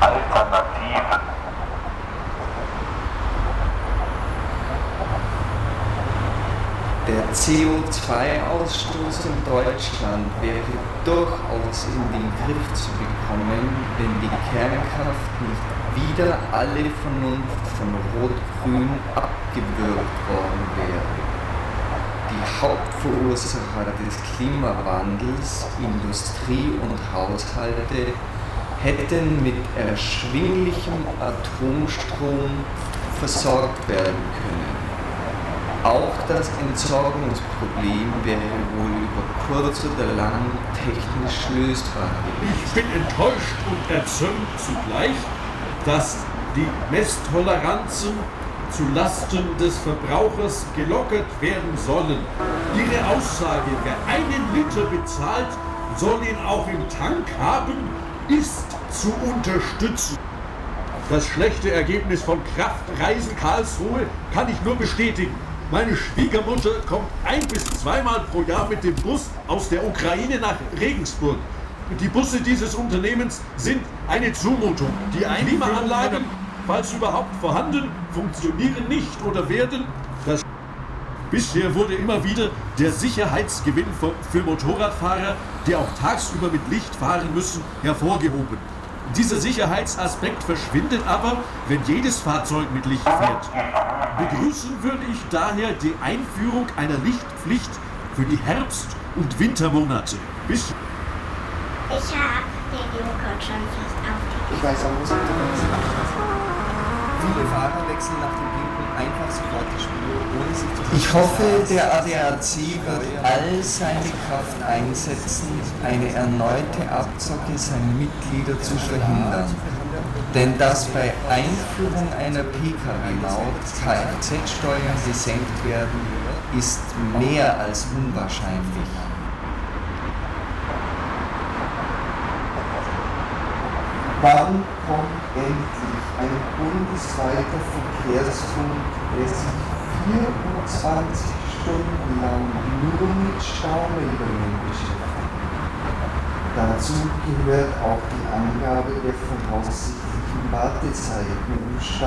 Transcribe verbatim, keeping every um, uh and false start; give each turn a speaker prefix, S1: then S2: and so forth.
S1: Alternativen.
S2: Der C O zwei Ausstoß in Deutschland wäre durchaus in den Griff zu bekommen, wenn die Kernkraft nicht wieder alle Vernunft von Rot-Grün abgewürgt worden wäre. Die Hauptverursacher des Klimawandels, Industrie und Haushalte, hätten mit erschwinglichem Atomstrom versorgt werden können. Auch das Entsorgungsproblem wäre wohl über kurz oder lang technisch lösbar gewesen.
S3: Ich bin enttäuscht und erzürnt zugleich, dass die Messtoleranzen zu Lasten des Verbrauchers gelockert werden sollen. Ihre Aussage, wer einen Liter bezahlt, soll ihn auch im Tank haben, ist zu unterstützen. Das schlechte Ergebnis von Kraftreisen Karlsruhe kann ich nur bestätigen. Meine Schwiegermutter kommt ein- bis zweimal pro Jahr mit dem Bus aus der Ukraine nach Regensburg. Die Busse dieses Unternehmens sind eine Zumutung. Die Klimaanlagen, falls überhaupt vorhanden, funktionieren nicht oder werden. Das Bisher wurde immer wieder der Sicherheitsgewinn für Motorradfahrer, die auch tagsüber mit Licht fahren müssen, hervorgehoben. Dieser Sicherheitsaspekt verschwindet aber, wenn jedes Fahrzeug mit Licht fährt. Begrüßen würde ich daher die Einführung einer Lichtpflicht für die Herbst- und Wintermonate. Bis
S4: Ich habe den Joghurt schon fast aufgegessen.
S5: Ich weiß auch, wo es ist. Viele Fahrer wechseln nach dem Blinken einfach sofort die Spur, ohne sich zu
S2: Ich hoffe, der A D A C wird all seine Kraft einsetzen, eine erneute Abzocke seiner Mitglieder zu verhindern. Denn dass bei Einführung einer P K W-Maut Kfz-Steuern gesenkt werden, ist mehr als unwahrscheinlich.
S6: Wann kommt endlich ein bundesweiter Verkehrsfunk, der sich vierundzwanzig Stunden lang nur mit Staumeldungen beschäftigt? Dazu gehört auch die Angabe der voraussichtlichen Wartezeiten im Stau.